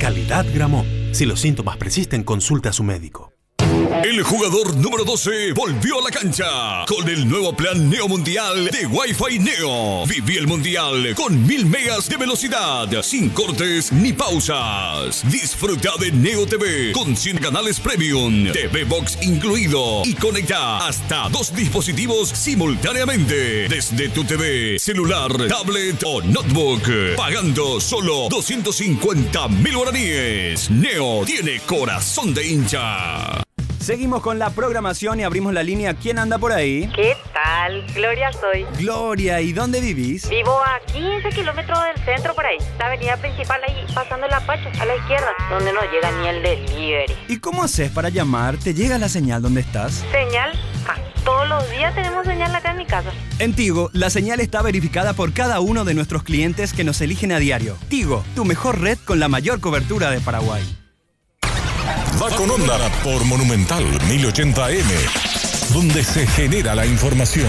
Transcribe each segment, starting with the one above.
Calidad Gramont. Si los síntomas persisten, consulte a su médico. El jugador número 12 volvió a la cancha con el nuevo plan Neo Mundial de Wi-Fi Neo. Viví el Mundial con 1000 megas de velocidad, sin cortes ni pausas. Disfruta de Neo TV con 100 canales premium, TV Box incluido y conecta hasta 2 dispositivos simultáneamente desde tu TV, celular, tablet o notebook, pagando solo 250.000 guaraníes. Neo tiene corazón de hincha. Seguimos con la programación y abrimos la línea. ¿Quién anda por ahí? ¿Qué tal? Gloria soy. Gloria, ¿y dónde vivís? Vivo a 15 kilómetros del centro por ahí. La avenida principal ahí, pasando la Pacho, a la izquierda, donde no llega ni el delivery. ¿Y cómo haces para llamar? ¿Te llega la señal donde estás? ¿Señal? Todos los días tenemos señal acá en mi casa. En Tigo, la señal está verificada por cada uno de nuestros clientes que nos eligen a diario. Tigo, tu mejor red con la mayor cobertura de Paraguay. Va con onda por Monumental 1080M, donde se genera la información.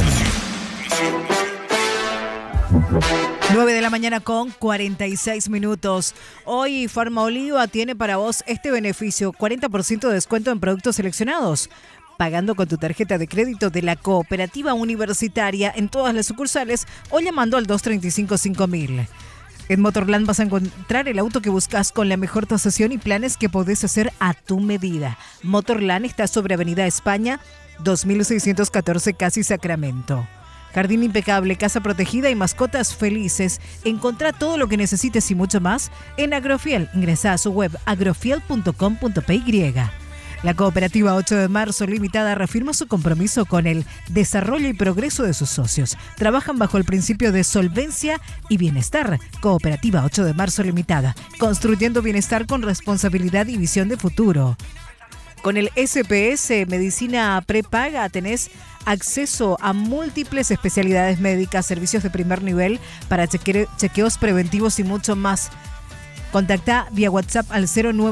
9 de la mañana con 46 minutos. Hoy Farma Oliva tiene para vos este beneficio, 40% de descuento en productos seleccionados. Pagando con tu tarjeta de crédito de la Cooperativa Universitaria en todas las sucursales o llamando al 235-5000. En Motorland vas a encontrar el auto que buscas con la mejor tasación y planes que podés hacer a tu medida. Motorland está sobre Avenida España, 2614 Casi Sacramento. Jardín impecable, casa protegida y mascotas felices. Encontrá todo lo que necesites y mucho más en Agrofiel. Ingresá a su web agrofiel.com.py. La Cooperativa 8 de Marzo Limitada reafirma su compromiso con el desarrollo y progreso de sus socios. Trabajan bajo el principio de solvencia y bienestar. Cooperativa 8 de Marzo Limitada, construyendo bienestar con responsabilidad y visión de futuro. Con el SPS Medicina Prepaga tenés acceso a múltiples especialidades médicas, servicios de primer nivel para chequeos preventivos y mucho más. Contacta vía WhatsApp al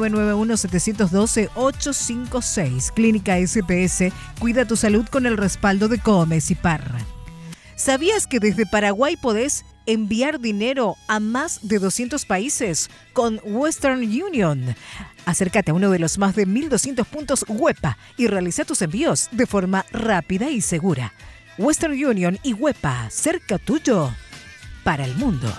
0991-712-856. Clínica SPS, cuida tu salud con el respaldo de Comes y Parra. ¿Sabías que desde Paraguay podés enviar dinero a más de 200 países con Western Union? Acércate a uno de los más de 1.200 puntos WEPA y realiza tus envíos de forma rápida y segura. Western Union y WEPA, cerca tuyo, para el mundo.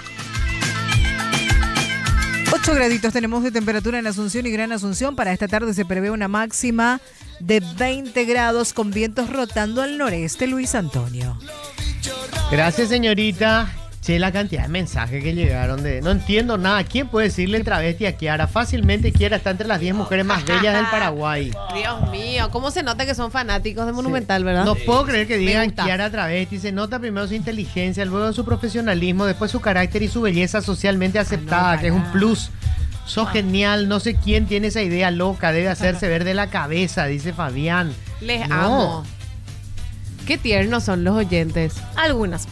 8 graditos tenemos de temperatura en Asunción y Gran Asunción. Para esta tarde se prevé una máxima de 20 grados con vientos rotando al noreste, Luis Antonio. Gracias, señorita. Che, la cantidad de mensajes que llegaron de... No entiendo nada. ¿Quién puede decirle travesti a Kiara? Fácilmente Kiara está entre las 10 mujeres más bellas del Paraguay. Dios mío, ¿cómo se nota que son fanáticos de Monumental, sí, verdad? No puedo creer que digan Kiara travesti. Se nota primero su inteligencia, luego su profesionalismo, después su carácter y su belleza socialmente aceptada, que es un plus. Sos genial, no sé quién tiene esa idea loca, debe hacerse ver de la cabeza, dice Fabián. Les amo. Qué tiernos son los oyentes. Algunas.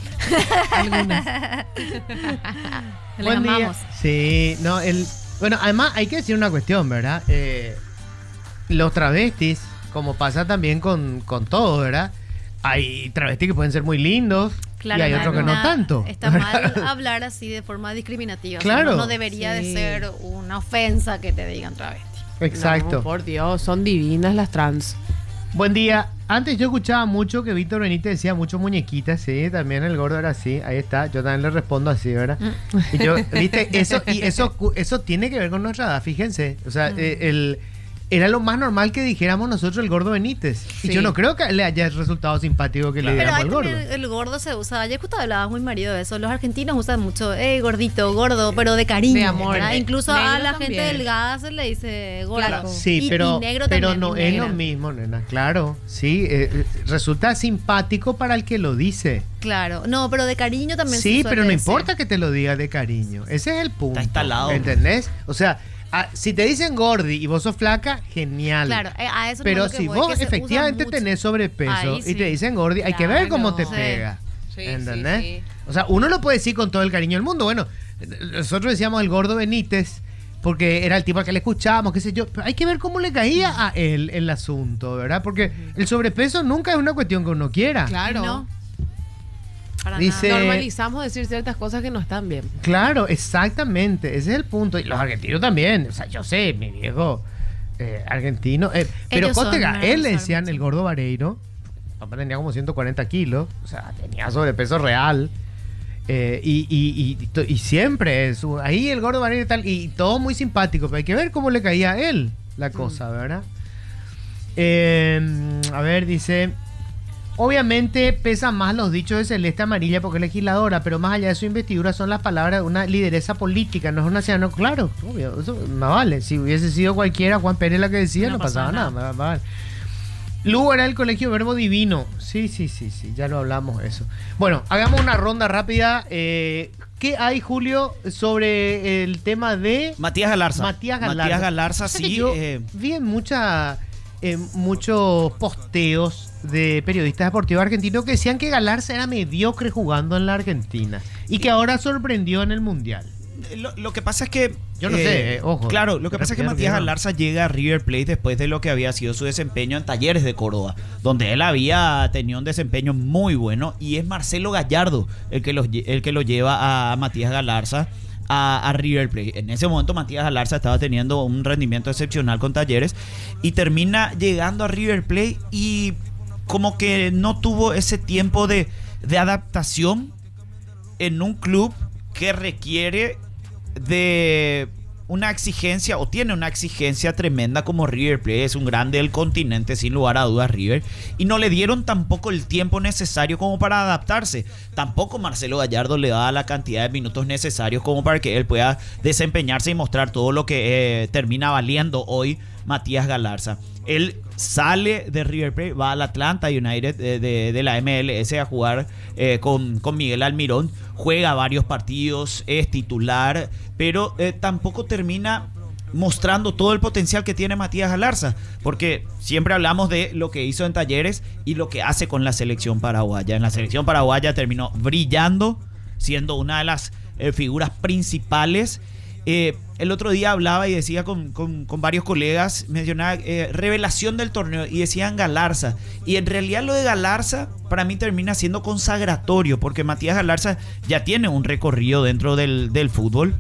Les amamos. Sí, no, bueno, además hay que decir una cuestión, ¿verdad? Los travestis, como pasa también con todo, ¿verdad? Hay travestis que pueden ser muy lindos. Claro, y hay otros que no tanto. Está mal hablar así de forma discriminativa. Claro. O sea, no debería de ser una ofensa que te digan travesti. Exacto. No, por Dios, son divinas las trans. Buen día. Antes yo escuchaba mucho que Víctor Benítez decía mucho muñequitas, sí, también el gordo era así, ahí está, yo también le respondo así, ¿verdad? Y yo, viste, eso tiene que ver con nuestra edad, fíjense, o sea, era lo más normal que dijéramos nosotros el gordo Benítez. Sí. Y yo no creo que le haya resultado simpático que le digamos al gordo. El gordo se usa, ya justo hablabas muy marido de eso, los argentinos usan mucho, gordito, gordo, pero de cariño, de amor. Incluso a la gente delgada se le dice gordo. Claro. Sí, pero no es lo mismo, nena, claro, sí, resulta simpático para el que lo dice. Claro, no, pero de cariño también. Sí, pero no importa que te lo diga de cariño, ese es el punto. Está instalado. ¿Entendés? O sea, si te dicen gordi y vos sos flaca, genial. Claro, a eso pero no si vos efectivamente tenés sobrepeso y te dicen gordi, hay que ver cómo te pega. Sí, ¿entendés? Sí. O sea, uno lo puede decir con todo el cariño del mundo. Bueno, nosotros decíamos el gordo Benítez porque era el tipo al que le escuchábamos, qué sé yo. Pero hay que ver cómo le caía a él el asunto, ¿verdad? Porque el sobrepeso nunca es una cuestión que uno quiera. Claro. No. Para Dice, nada. Normalizamos decir ciertas cosas que no están bien. Claro, exactamente, ese es el punto. Y los argentinos también, o sea, yo sé, mi viejo argentino, pero Ellos son Cótega, él le menos decían el gordo Vareiro, papá tenía como 140 kilos, o sea, tenía sobrepeso real. Y siempre ahí el gordo Vareiro y tal, y todo muy simpático, pero hay que ver cómo le caía a él la cosa, ¿verdad? A ver, dice, obviamente pesan más los dichos de Celeste Amarilla porque es legisladora, pero más allá de su investidura son las palabras de una lideresa política, no es una ciudadana. Claro, obvio, eso más vale. Si hubiese sido cualquiera, Juan Pérez la que decía, no pasaba nada. Más vale. Lugo era el colegio Verbo Divino. Sí, ya lo hablamos eso. Bueno, hagamos una ronda rápida. ¿Qué hay, Julio, sobre el tema de Matías Galarza? Matías Galarza, sí. Yo vi en muchos posteos de periodistas deportivos argentinos que decían que Galarza era mediocre jugando en la Argentina y que ahora sorprendió en el Mundial. Lo que pasa es que... Yo no sé, ojo. Claro, lo que pasa es que Matías Galarza llega a River Plate después de lo que había sido su desempeño en Talleres de Córdoba, donde él había tenido un desempeño muy bueno, y es Marcelo Gallardo el que lo lleva a Matías Galarza a River Plate. En ese momento Matías Galarza estaba teniendo un rendimiento excepcional con Talleres y termina llegando a River Plate y como que no tuvo ese tiempo de adaptación en un club que requiere de una exigencia, o tiene una exigencia tremenda como River Plate. Es un grande del continente, sin lugar a dudas, River, y no le dieron tampoco el tiempo necesario como para adaptarse. Tampoco Marcelo Gallardo le da la cantidad de minutos necesarios como para que él pueda desempeñarse y mostrar todo lo que termina valiendo hoy Matías Galarza. Él sale de River Plate, va al Atlanta United de la MLS a jugar con Miguel Almirón, juega varios partidos, es titular, pero tampoco termina mostrando todo el potencial que tiene Matías Galarza, porque siempre hablamos de lo que hizo en Talleres y lo que hace con la selección paraguaya. En la selección paraguaya terminó brillando, siendo una de las figuras principales. El otro día hablaba y decía con varios colegas, mencionaba revelación del torneo y decían Galarza, y en realidad lo de Galarza para mí termina siendo consagratorio, porque Matías Galarza ya tiene un recorrido dentro del fútbol.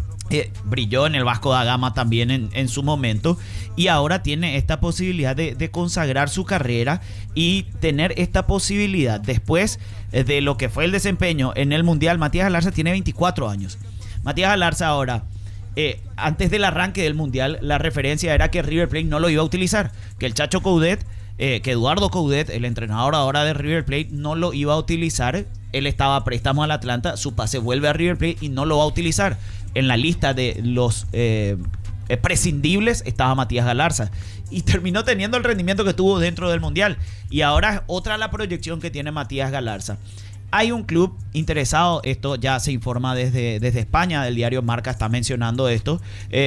Brilló en el Vasco da Gama también en su momento, y ahora tiene esta posibilidad de consagrar su carrera y tener esta posibilidad después de lo que fue el desempeño en el Mundial. Matías Galarza tiene 24 años. Matías Galarza ahora, antes del arranque del Mundial, la referencia era que River Plate no lo iba a utilizar, que el Chacho Coudet, que Eduardo Coudet, el entrenador ahora de River Plate, no lo iba a utilizar. Él estaba a préstamo al Atlanta, su pase vuelve a River Plate y no lo va a utilizar. En la lista de los prescindibles estaba Matías Galarza, y terminó teniendo el rendimiento que tuvo dentro del Mundial, y ahora es otra la proyección que tiene Matías Galarza. Hay un club interesado, esto ya se informa desde España, el diario Marca está mencionando esto,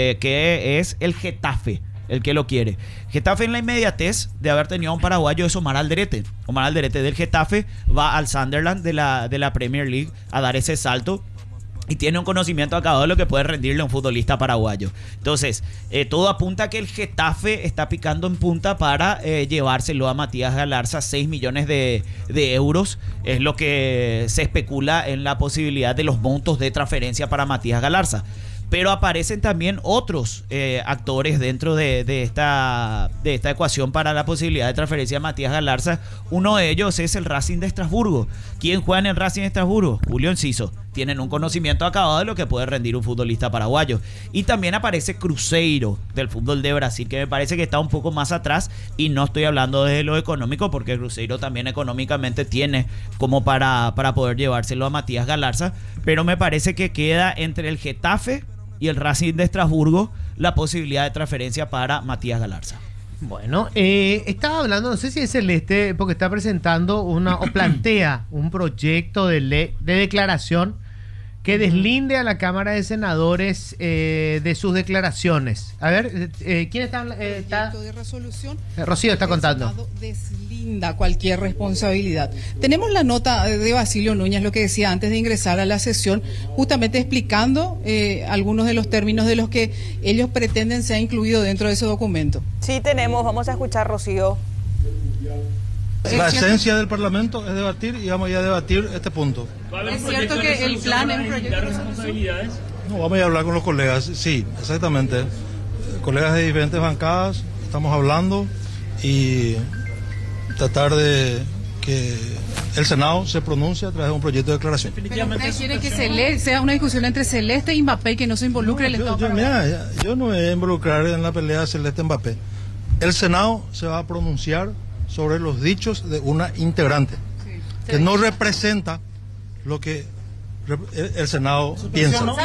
que es el Getafe, el que lo quiere. Getafe, en la inmediatez de haber tenido a un paraguayo, es Omar Alderete. Omar Alderete del Getafe va al Sunderland de la Premier League a dar ese salto, y tiene un conocimiento acabado de lo que puede rendirle a un futbolista paraguayo. Entonces, todo apunta a que el Getafe está picando en punta para llevárselo a Matías Galarza. 6 millones de euros es lo que se especula en la posibilidad de los montos de transferencia para Matías Galarza. Pero aparecen también otros actores dentro de esta ecuación para la posibilidad de transferencia de Matías Galarza. Uno de ellos es el Racing de Estrasburgo. ¿Quién juega en el Racing de Estrasburgo? Julio Enciso. Tienen un conocimiento acabado de lo que puede rendir un futbolista paraguayo. Y también aparece Cruzeiro del fútbol de Brasil, que me parece que está un poco más atrás, y no estoy hablando de lo económico, porque Cruzeiro también económicamente tiene como para poder llevárselo a Matías Galarza, pero me parece que queda entre el Getafe y el Racing de Estrasburgo la posibilidad de transferencia para Matías Galarza. Bueno, estaba hablando, no sé si es Celeste, porque está presentando o plantea un proyecto de declaración que deslinde a la Cámara de Senadores de sus declaraciones. A ver, ¿quién está? Proyecto de resolución. Rocío está contando. Deslinda cualquier responsabilidad. Tenemos la nota de Basilio Núñez, lo que decía antes de ingresar a la sesión, justamente explicando algunos de los términos de los que ellos pretenden sea incluido dentro de ese documento. Sí, tenemos. Vamos a escuchar, Rocío. La esencia del Parlamento es debatir y vamos a ir a debatir este punto. ¿Es cierto que el plan es un proyecto de responsabilidades? No, vamos a ir a hablar con los colegas, sí, exactamente. Colegas de diferentes bancadas, estamos hablando y tratar de que el Senado se pronuncie a través de un proyecto de declaración. Pero ustedes quieren que sea una discusión entre Celeste y Mbappé y que no se involucre el Estado. Yo no me voy a involucrar en la pelea Celeste-Mbappé. El Senado se va a pronunciar sobre los dichos de una integrante que no representa lo que el Senado piensa. ¿Por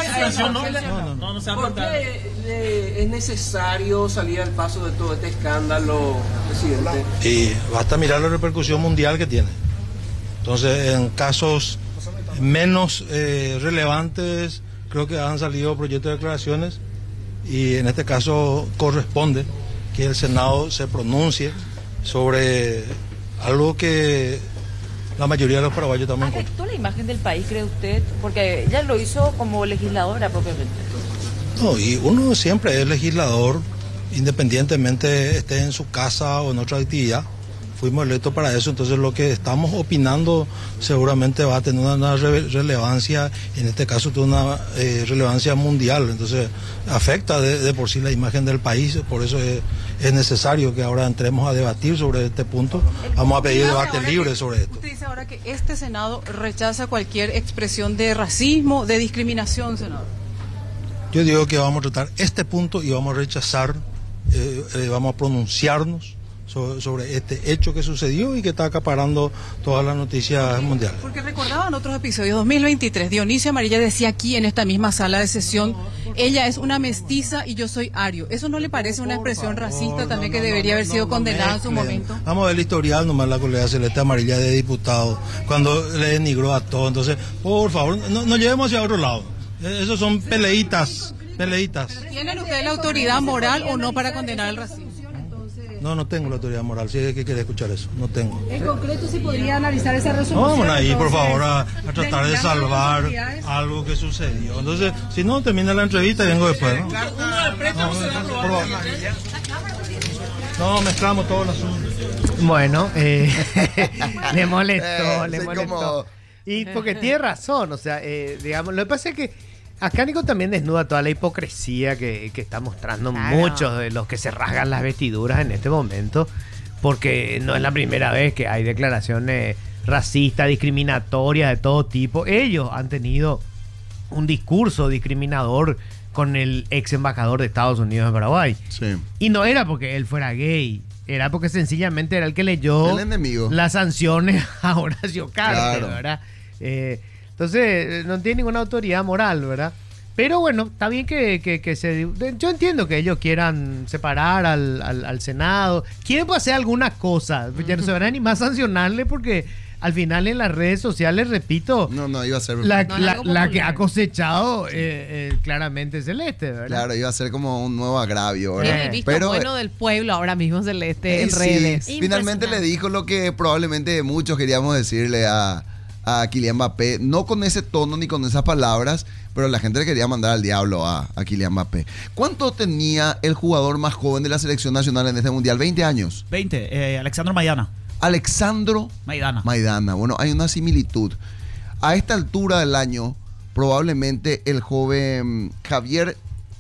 qué es necesario salir al paso de todo este escándalo, presidente? Y basta mirar la repercusión mundial que tiene. Entonces, en casos menos relevantes, creo que han salido proyectos de declaraciones y en este caso corresponde que el Senado se pronuncie sobre algo que la mayoría de los paraguayos también. ¿Afectó la imagen del país, cree usted? Porque ella lo hizo como legisladora propiamente. No, y uno siempre es legislador, independientemente esté en su casa o en otra actividad. Fuimos electos para eso, entonces lo que estamos opinando seguramente va a tener una relevancia, en este caso tiene una relevancia mundial, entonces afecta de por sí la imagen del país, por eso es necesario que ahora entremos a debatir sobre este punto. Vamos a pedir debate libre sobre esto. Usted dice ahora que este Senado rechaza cualquier expresión de racismo, de discriminación, senador. Yo digo que vamos a tratar este punto y vamos a rechazar, vamos a pronunciarnos sobre este hecho que sucedió y que está acaparando todas las noticias mundiales. Porque recordaban otros episodios, 2023, Dionisio Amarilla decía aquí en esta misma sala de sesión, ella es una mestiza y yo soy ario. ¿Eso no le parece una expresión racista también que debería haber sido condenada en su momento? Vamos a ver el historial nomás, la colega Celeste Amarilla de diputado, cuando le denigró a todo. Entonces, por favor, no llevemos hacia otro lado. Esos son peleitas. ¿Tienen ustedes la autoridad moral o no para condenar el racismo? No tengo la autoridad moral, si es que quiere escuchar eso, no tengo. En concreto, si podría analizar esa resolución. Vamos ahí, por favor, a tratar de salvar algo que sucedió. Entonces, si no, termina la entrevista y vengo después, ¿no? No, mezclamos todo el asunto. Bueno, le molestó. Y porque tiene razón, o sea, digamos, lo que pasa es que acá Nico también desnuda toda la hipocresía que está mostrando muchos de los que se rasgan las vestiduras en este momento, porque no es la primera vez que hay declaraciones racistas, discriminatorias de todo tipo. Ellos han tenido un discurso discriminador con el ex embajador de Estados Unidos en Paraguay. Sí. Y no era porque él fuera gay, era porque sencillamente era el que leyó las sanciones a Horacio Carter, ¿verdad? Entonces, no tiene ninguna autoridad moral, ¿verdad? Pero bueno, está bien que se... Yo entiendo que ellos quieran separar al Senado. Quieren hacer alguna cosa. Ya no se van a ni más sancionarle porque al final en las redes sociales, repito... No, iba a ser... La que ha cosechado claramente Celeste, ¿verdad? Claro, iba a ser como un nuevo agravio, ¿verdad? Es el visto bueno del pueblo ahora mismo, Celeste, en redes. Finalmente le dijo lo que probablemente muchos queríamos decirle a Kylian Mbappé, no con ese tono ni con esas palabras, pero la gente le quería mandar al diablo a Kylian Mbappé. ¿Cuánto tenía el jugador más joven de la selección nacional en este mundial? 20 años. 20, Alexandro Maidana. Alexandro Maidana. Bueno, hay una similitud. A esta altura del año, probablemente el joven Javier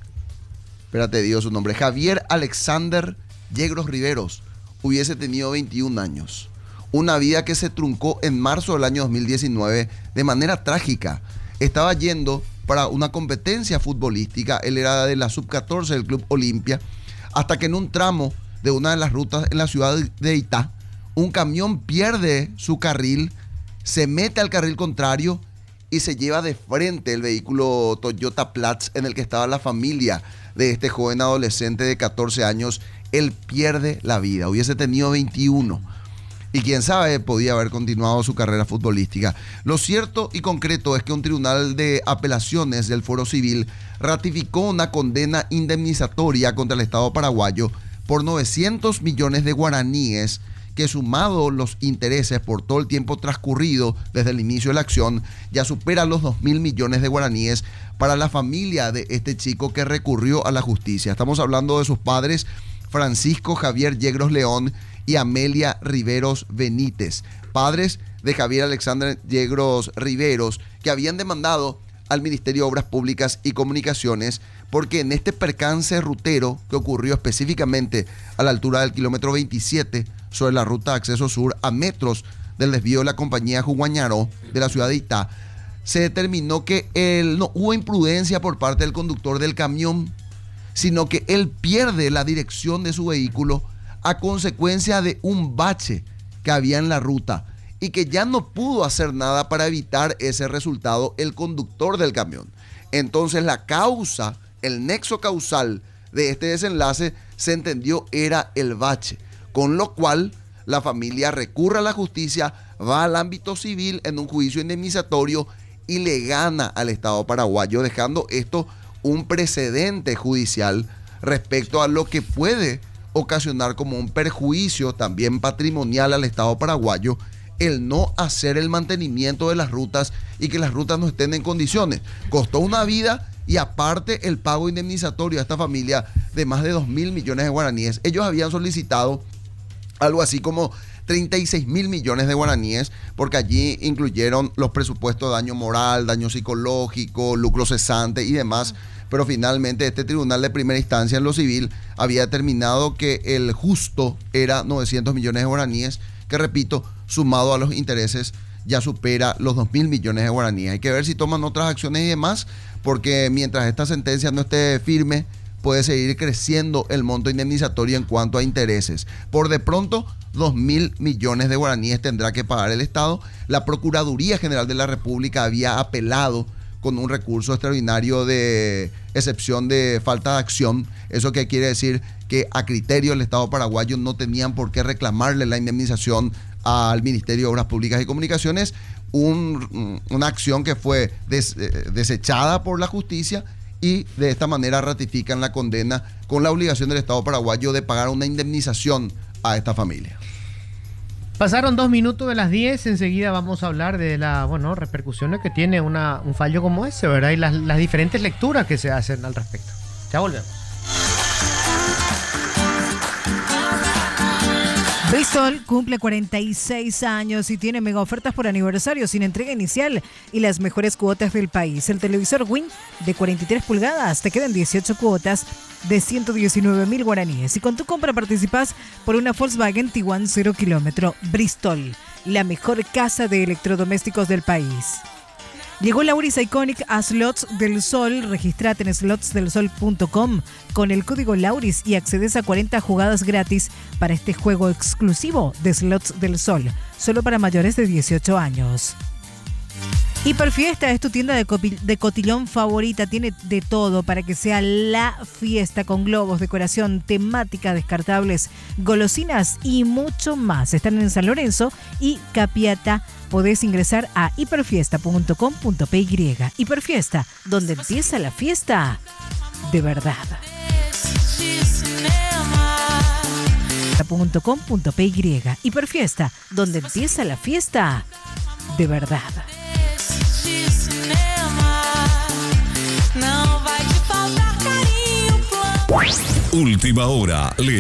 Alexander Yegros Riveros hubiese tenido 21 años. Una vida que se truncó en marzo del año 2019 de manera trágica. Estaba yendo para una competencia futbolística, él era de la sub-14 del Club Olimpia, hasta que en un tramo de una de las rutas en la ciudad de Itá, un camión pierde su carril, se mete al carril contrario y se lleva de frente el vehículo Toyota Platz en el que estaba la familia de este joven adolescente de 14 años. Él pierde la vida, hubiese tenido 21. Y quién sabe, podía haber continuado su carrera futbolística. Lo cierto y concreto es que un tribunal de apelaciones del Foro Civil ratificó una condena indemnizatoria contra el Estado paraguayo por 900 millones de guaraníes, que sumado los intereses por todo el tiempo transcurrido desde el inicio de la acción, ya supera los 2.000 millones de guaraníes para la familia de este chico que recurrió a la justicia. Estamos hablando de sus padres, Francisco Javier Yegros León y Amelia Riveros Benítez, padres de Javier Alexander Yegros Riveros, que habían demandado al Ministerio de Obras Públicas y Comunicaciones porque en este percance rutero que ocurrió específicamente a la altura del kilómetro 27 sobre la ruta de acceso sur a metros del desvío de la compañía Juguañaró de la ciudad de Itá, se determinó que no hubo imprudencia por parte del conductor del camión, sino que él pierde la dirección de su vehículo a consecuencia de un bache que había en la ruta y que ya no pudo hacer nada para evitar ese resultado el conductor del camión. Entonces la causa, el nexo causal de este desenlace se entendió era el bache, con lo cual la familia recurre a la justicia, va al ámbito civil en un juicio indemnizatorio y le gana al Estado paraguayo, dejando esto un precedente judicial respecto a lo que puede ocasionar como un perjuicio también patrimonial al Estado paraguayo el no hacer el mantenimiento de las rutas y que las rutas no estén en condiciones. Costó una vida y aparte el pago indemnizatorio a esta familia de más de 2.000 millones de guaraníes. Ellos habían solicitado algo así como 36.000 millones de guaraníes, porque allí incluyeron los presupuestos de daño moral, daño psicológico, lucro cesante y demás, pero finalmente este tribunal de primera instancia en lo civil había determinado que el justo era 900 millones de guaraníes, que repito, sumado a los intereses ya supera los 2.000 millones de guaraníes. Hay que ver si toman otras acciones y demás, porque mientras esta sentencia no esté firme, puede seguir creciendo el monto indemnizatorio en cuanto a intereses. Por de pronto, 2.000 millones de guaraníes tendrá que pagar el Estado. La Procuraduría General de la República había apelado con un recurso extraordinario de excepción de falta de acción. ¿Eso qué quiere decir? Que a criterio del Estado paraguayo no tenían por qué reclamarle la indemnización al Ministerio de Obras Públicas y Comunicaciones. Una acción que fue desechada por la justicia, y de esta manera ratifican la condena con la obligación del Estado paraguayo de pagar una indemnización a esta familia. Pasaron 2 minutos de las 10, enseguida vamos a hablar de las repercusiones que tiene un fallo como ese, ¿verdad? Y las diferentes lecturas que se hacen al respecto. Ya volvemos. Bristol cumple 46 años y tiene mega ofertas por aniversario sin entrega inicial y las mejores cuotas del país. El televisor Win de 43 pulgadas te quedan 18 cuotas de 119.000 guaraníes. Y con tu compra participás por una Volkswagen Tiguan 0 kilómetro. Bristol, la mejor casa de electrodomésticos del país. Llegó Lauris Iconic a Slots del Sol. Registrate en slotsdelsol.com con el código Lauris y accedes a 40 jugadas gratis para este juego exclusivo de Slots del Sol, solo para mayores de 18 años. Hiperfiesta es tu tienda de cotillón favorita. Tiene de todo para que sea la fiesta, con globos, decoración, temática, descartables, golosinas y mucho más. Están en San Lorenzo y Capiata. Podés ingresar a hiperfiesta.com.py. Hiperfiesta, donde empieza la fiesta de verdad. .com.py. Hiperfiesta, donde empieza la fiesta de verdad. Última hora.